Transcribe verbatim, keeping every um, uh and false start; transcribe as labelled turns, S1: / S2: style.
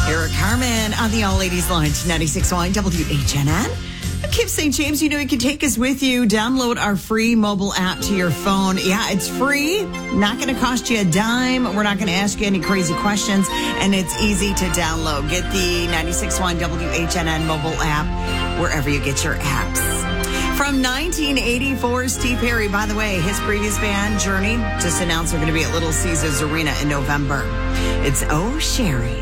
S1: Eric Carmen on the All Ladies Lunch, ninety-six point one W H N N. I'm Kim Saint James. You know, you can take us with you. Download our free mobile app to your phone. Yeah, it's free. Not going to cost you a dime. We're not going to ask you any crazy questions. And it's easy to download. Get the ninety-six point one W H N N mobile app wherever you get your apps. From nineteen eighty-four, Steve Perry, by the way, his previous band, Journey, just announced they're going to be at Little Caesars Arena in November. It's Oh Sherry.